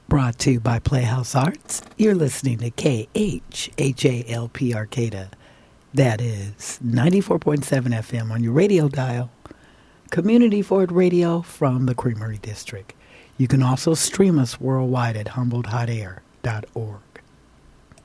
Brought to you by Playhouse Arts. You're listening to KHHALP Arcata. That is 94.7 FM on your radio dial. Community Forward Radio from the Creamery District. You can also stream us worldwide at HumboldtHotAir.org.